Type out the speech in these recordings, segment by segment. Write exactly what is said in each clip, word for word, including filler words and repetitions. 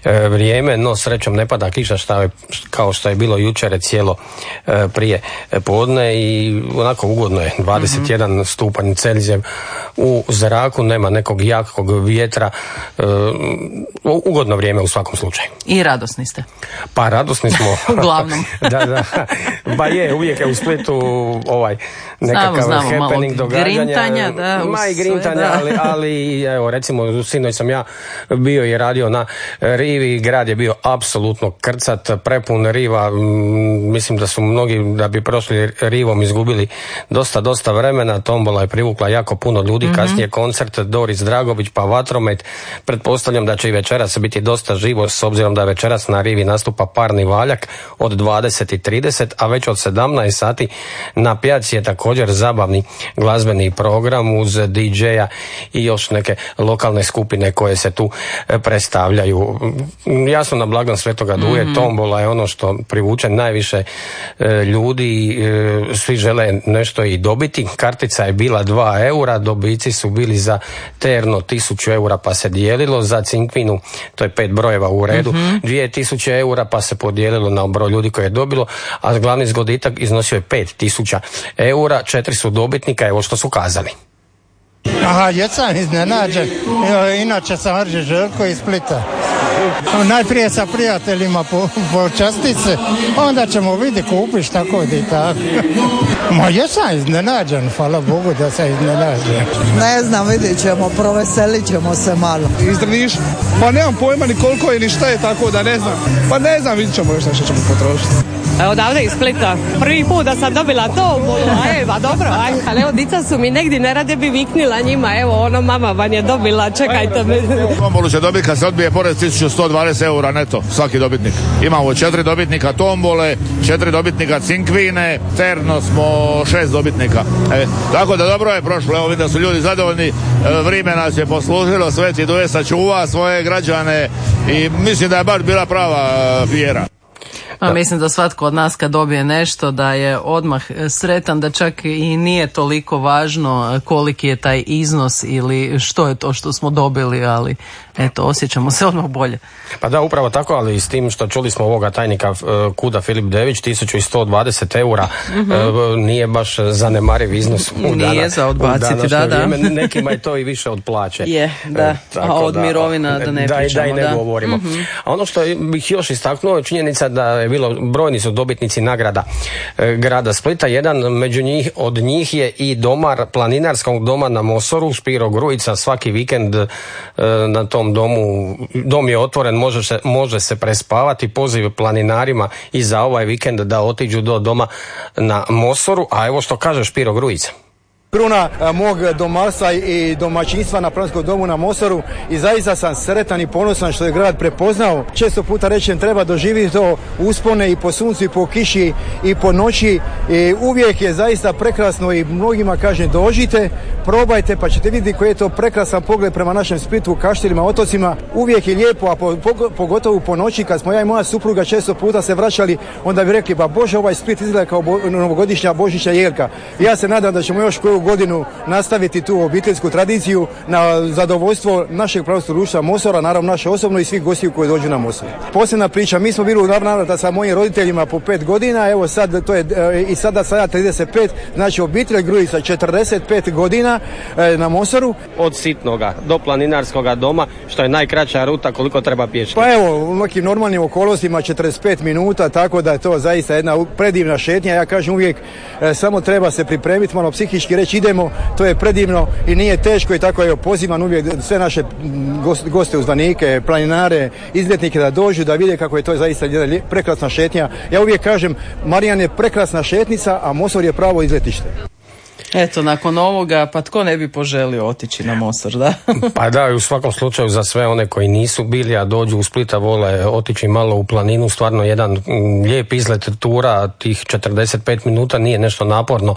e, vrijeme, no srećom ne pada kiša šta je, kao što je bilo jučer cijelo e, prije podne i onako ugodno je, dvadeset jedan mm-hmm. stupanj Celzija u zraku, nema nekog jakog vjetra, e, ugodno vrijeme u svakom slučaju. I radosni ste. Pa radosni smo. Uglavnom. da, da. Pa je, uvijek je u Splitu ovaj nekakav znamo, znamo, happening događanja. Grintanja, da. Ma i grintanja, sve, ali, ali evo recimo sinoć sam ja bio i radio na rivi, grad je bio apsolutno krcat, prepun riva, mislim da su mnogi da bi prošli rivom izgubili dosta, dosta vremena, tombola je privukla jako puno ljudi, mm-hmm. kasnije koncert Doris Dragović pa vatromet, pretpostavljam da će i večeras biti dosta živo s obzirom da večeras na rivi nastupa Parni valjak od dvadeset i trideset, a već od sedamnaest sati na pijaci je također zabavni glazbeni program uz di džeja i još neke lokalne skupine koje se tu predstavljaju. Jasno na blagdan Svetoga Duje, mm-hmm. tombola je ono što privuče najviše e, ljudi, e, svi žele nešto i dobiti. Kartica je bila dva eura, dobici su bili za terno tisuću eura pa se dijelilo, za cinkvinu, to je pet brojeva u redu, mm-hmm. dvije tisuće eura pa se podijelilo na broj ljudi koje je dobilo, a glavni zgoditak iznosio je pet tisuća eura, četiri su dobitnika, evo što su kazali. Aha, jesam iznenađen. Inače sam Arže Željko iz Splita. Najprije sa prijateljima po, po častice, onda ćemo vidjeti kupiš tako i tako. Ma jesam iznenađen, hvala Bogu da sam iznenađen. Ne znam, vidjet ćemo, proveselit ćemo se malo. Iz Drniša? Pa nemam pojma ni koliko je ni šta je, tako da ne znam. Pa ne znam, vidjet ćemo još nešto ćemo potrošiti. Odavde iz Splita. Prvi put da sam dobila to, aj, ba dobro, aj. Ali evo, dica su mi negdje, ne rade bi viknila njima, evo, ono, mama vam je dobila, čekajte me. Tombolu će dobiti kad se odbije pored tisuću sto dvadeset eura neto, svaki dobitnik. Imamo četiri dobitnika tombole, četiri dobitnika cinkvine, terno smo šest dobitnika. E, tako da dobro je prošlo, evo vidim da su ljudi zadovoljni, e, vrijeme nas je poslužilo, Sveti Duje sačuva svoje građane i mislim da je baš bila prava vjera. A mislim da svatko od nas kad dobije nešto da je odmah sretan, da čak i nije toliko važno koliki je taj iznos ili što je to što smo dobili, ali eto, osjećamo se odmah bolje. Pa da, upravo tako, ali s tim što čuli smo ovoga tajnika Kuda Filip Dević, tisuću sto dvadeset eura, mm-hmm. nije baš zanemariv iznos u nije dana, za odbaciti, da, da. Vrijeme. Nekima je to i više od plaće. Je, da, a od mirovina da ne da, pričamo. Da i ne da. govorimo. Mm-hmm. A ono što bih još istaknuo je činjenica da je bilo, brojni su dobitnici nagrada e, grada Splita, jedan među njih, od njih je i domar planinarskog doma na Mosoru, Špiro Grujica, svaki vikend e, na tom domu, dom je otvoren, može se, može se prespavati, poziv planinarima i za ovaj vikend da otiđu do doma na Mosoru, a evo što kaže Špiro Grujica. Kruna mog domarstva i domaćinstva na Planinskom domu na Mosoru i zaista sam sretan i ponosan što je grad prepoznao. Često puta rečem treba doživjeti to uspone i po suncu i po kiši i po noći i uvijek je zaista prekrasno i mnogima kažem dođite, probajte pa ćete vidjeti koji je to prekrasan pogled prema našem Splitu, Kaštelima, otocima. Uvijek je lijepo, a po, po, pogotovo po noći kad smo ja i moja supruga često puta se vraćali, onda bi rekli ba Bože ovaj Split izgleda kao bo, novogodišnja božićna jelka. Ja se nadam da ćemo još koju godinu nastaviti tu obiteljsku tradiciju na zadovoljstvo našeg pravoslavnog društva Mosora, naravno naše osobno i svih gostiju koji dođu na Mosor. Posebna priča, mi smo bili u navrata sa mojim roditeljima po pet godina, evo sad to je i sada sada trideset pet, znači obitelj Grujica četrdeset pet godina e, na Mosoru. Od Sitnoga do planinarskoga doma, što je najkraća ruta, koliko treba pješke? Pa evo, u nekim normalnim okolnostima četrdeset pet minuta, tako da je to zaista jedna predivna šetnja. Ja kažem uvijek, e, samo treba se pripremiti, malo psihički reći idemo, to je predivno i nije teško i tako je pozivam uvijek sve naše goste, uzvanike, planinare, izletnike da dođu, da vide kako je to zaista jedna prekrasna šetnja. Ja uvijek kažem, Marijan je prekrasna šetnica, a Mosor je pravo izletište. Eto, nakon ovoga, pa tko ne bi poželio otići na Mosor, da? Pa da, u svakom slučaju za sve one koji nisu bili, a dođu u Splita, vole otići malo u planinu, stvarno jedan lijep izlet tura, tih četrdeset pet minuta nije nešto naporno,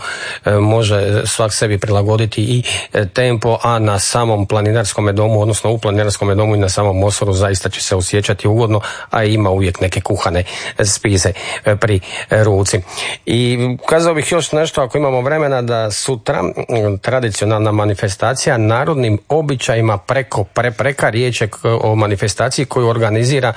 može svak sebi prilagoditi i tempo, a na samom planinarskom domu, odnosno u planinarskom domu i na samom Mosoru zaista će se osjećati ugodno, a ima uvijek neke kuhane spise pri ruci. I kazao bih još nešto, ako imamo vremena, da sutra tradicionalna manifestacija narodnim običajima preko prepreka, riječ je o manifestaciji koju organizira